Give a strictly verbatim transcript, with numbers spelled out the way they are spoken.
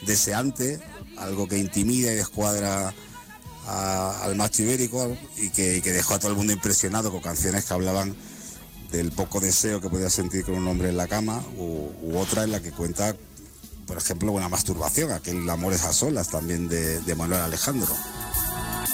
deseante, algo que intimida y descuadra a, al macho ibérico y que, y que dejó a todo el mundo impresionado con canciones que hablaban del poco deseo que podía sentir con un hombre en la cama, u, u otra en la que cuenta, por ejemplo, una masturbación, aquel Amores a solas también de, de Manuel Alejandro.